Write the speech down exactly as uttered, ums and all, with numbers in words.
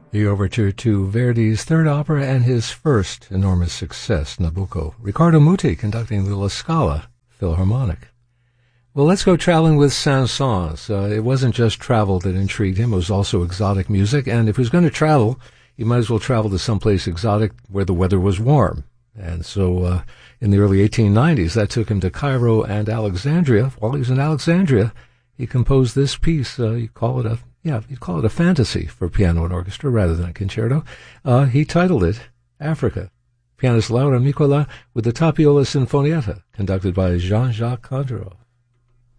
The overture to Verdi's third opera and his first enormous success, Nabucco. Riccardo Muti conducting the La Scala Philharmonic. Well, let's go traveling with Saint-Saëns. Uh, it wasn't just travel that intrigued him. It was also exotic music. And if he was going to travel, he might as well travel to someplace exotic where the weather was warm. And so uh, in the early eighteen nineties, that took him to Cairo and Alexandria. While he was in Alexandria, he composed this piece. Uh, you call it a Yeah, you'd call it a fantasy for piano and orchestra rather than a concerto. Uh, he titled it Africa. Pianist Laura Micola with the Tapiola Sinfonietta, conducted by Jean-Jacques Condarov.